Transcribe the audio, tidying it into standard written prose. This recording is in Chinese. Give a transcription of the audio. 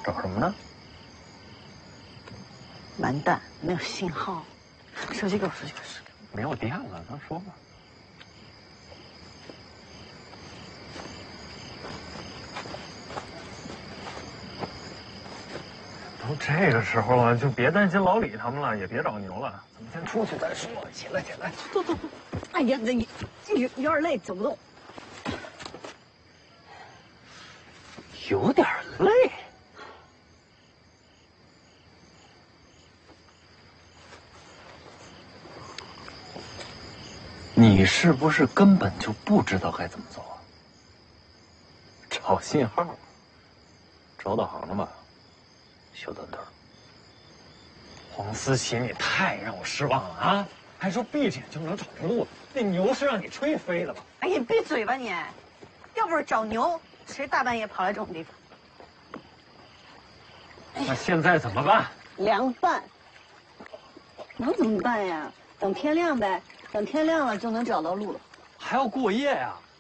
找什么呢？ 完蛋，没有信号。手机给我，手机给我。 没有电了，咱说吧。都这个时候了，就别担心老李他们了，也别找牛了，咱们先出去再说。起来，起来， 走走走。哎呀，这有点累，走不动。 有点累。你是不是根本就不知道该怎么走啊？找信号，找导航了吧？小短灯。黄思琪，你太让我失望了啊！还说闭着眼就能找着路，那牛是让你吹飞的吧？ 哎呀，闭嘴吧你！要不是找牛，谁大半夜跑来这种地方？ 那现在怎么办？ 凉拌。能怎么办呀？等天亮呗。等天亮了就能找到路了。 还要过夜呀？